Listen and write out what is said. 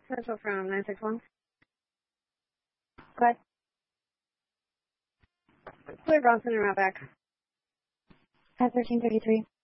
Central from 961. Go ahead. Clear Bronson and route back. At 1333.